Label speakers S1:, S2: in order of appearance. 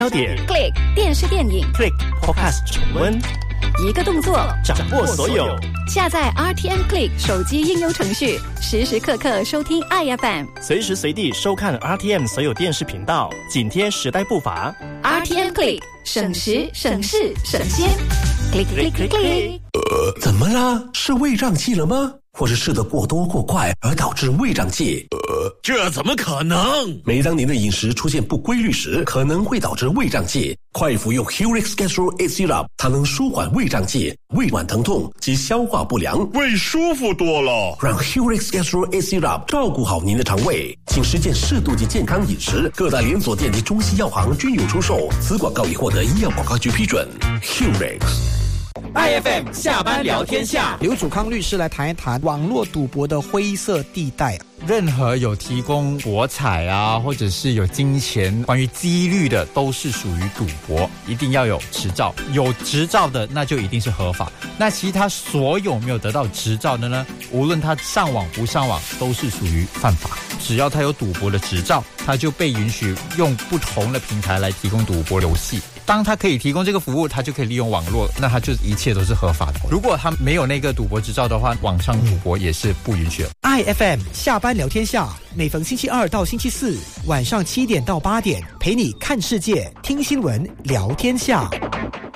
S1: 焦点
S2: click 电视电影
S1: click podcast 重温，
S2: 一个动作
S1: 掌握所有。
S2: 下载 RTM Click 手机应用程序，时时刻刻收听iFM，
S1: 随时随地收看 RTM 所有电视频道，紧贴时代步伐。
S2: RTM Click 省时省事省心 ，click click click click。
S3: 怎么啦？是胃胀气了吗？或是吃得过多过快而导致胃胀气？
S4: 这怎么可能？
S3: 每当您的饮食出现不规律时，可能会导致胃胀气。快服用 Helix Gastro A Syrup， 它能舒缓胃胀气、胃脘疼痛及消化不良，
S4: 胃舒服多了。
S3: 让 Helix Gastro A Syrup 照顾好您的肠胃，请实践适度及健康饮食。各大连锁店及中西药行均有出售。此广告已获得医药广告局批准。
S5: Helix。IFM 下班聊天下，刘祖康律师来谈一谈网络赌博的灰色地带。
S6: 任何有提供博彩啊，或者是有金钱关于几率的，都是属于赌博，一定要有执照。有执照的那就一定是合法。那其他所有没有得到执照的呢，无论他上网不上网，都是属于犯法。只要他有赌博的执照，他就被允许用不同的平台来提供赌博游戏。当他可以提供这个服务，他就可以利用网络，那他就一切都是合法的。如果他没有那个赌博执照的话，网上赌博也是不允许的。
S5: IFM 下班聊天下，每逢星期二到星期四晚上7点到8点，陪你看世界、听新闻、聊天下。